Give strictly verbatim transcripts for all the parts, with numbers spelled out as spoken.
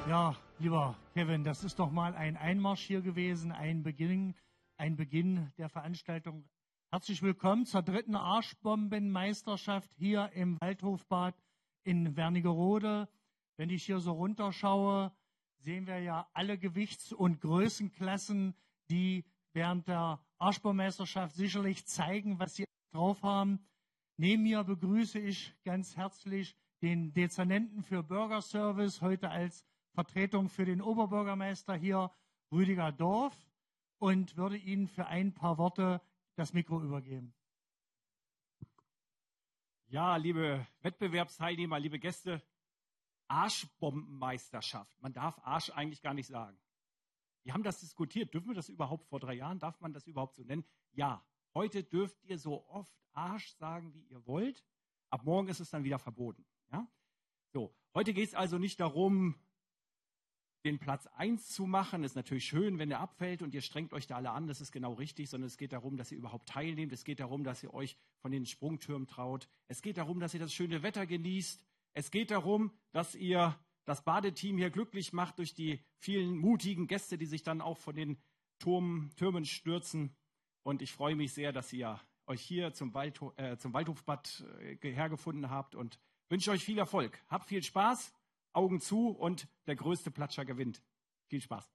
Ja, lieber Kevin, das ist doch mal ein Einmarsch hier gewesen, ein Beginn, ein Beginn der Veranstaltung. Herzlich willkommen zur dritten Arschbombenmeisterschaft hier im Waldhofbad in Wernigerode. Wenn ich hier so runterschaue, sehen wir ja alle Gewichts- und Größenklassen, die während der Arschbombenmeisterschaft sicherlich zeigen, was sie drauf haben. Neben mir begrüße ich ganz herzlich den Dezernenten für Bürgerservice, heute als Vertretung für den Oberbürgermeister hier, Rüdiger Dorf, und würde Ihnen für ein paar Worte das Mikro übergeben. Ja, liebe Wettbewerbsteilnehmer, liebe Gäste, Arschbombenmeisterschaft. Man darf Arsch eigentlich gar nicht sagen. Wir haben das diskutiert. Dürfen wir das überhaupt vor drei Jahren? Darf man das überhaupt so nennen? Ja, heute dürft ihr so oft Arsch sagen, wie ihr wollt. Ab morgen ist es dann wieder verboten. Ja? So, heute geht es also nicht darum, den Platz eins zu machen. Ist natürlich schön, wenn der abfällt und ihr strengt euch da alle an. Das ist genau richtig, sondern es geht darum, dass ihr überhaupt teilnehmt. Es geht darum, dass ihr euch von den Sprungtürmen traut. Es geht darum, dass ihr das schöne Wetter genießt. Es geht darum, dass ihr das Badeteam hier glücklich macht durch die vielen mutigen Gäste, die sich dann auch von den Turm, Türmen stürzen. Und ich freue mich sehr, dass ihr euch hier zum, Waldhof, äh, zum Waldhofbad äh, hergefunden habt und wünsche euch viel Erfolg. Habt viel Spaß, Augen zu und der größte Platscher gewinnt. Viel Spaß.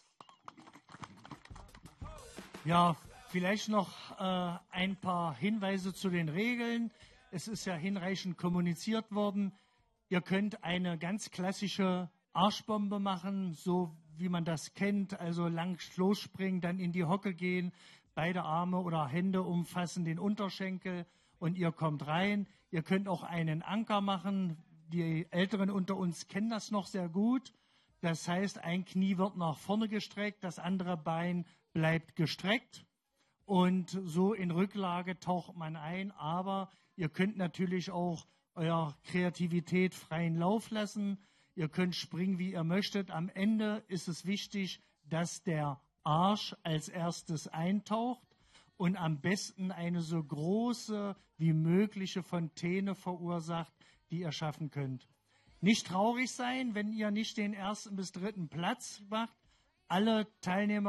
Ja, vielleicht noch äh, ein paar Hinweise zu den Regeln. Es ist ja hinreichend kommuniziert worden. Ihr könnt eine ganz klassische Arschbombe machen, so wie man das kennt, also lang losspringen, dann in die Hocke gehen, beide Arme oder Hände umfassen den Unterschenkel und ihr kommt rein. Ihr könnt auch einen Anker machen. Die Älteren unter uns kennen das noch sehr gut. Das heißt, ein Knie wird nach vorne gestreckt, das andere Bein bleibt gestreckt und so in Rücklage taucht man ein. Aber ihr könnt natürlich auch eurer Kreativität freien Lauf lassen. Ihr könnt springen, wie ihr möchtet. Am Ende ist es wichtig, dass der Arsch als erstes eintaucht und am besten eine so große wie mögliche Fontäne verursacht, die ihr schaffen könnt. Nicht traurig sein, wenn ihr nicht den ersten bis dritten Platz macht. Alle Teilnehmer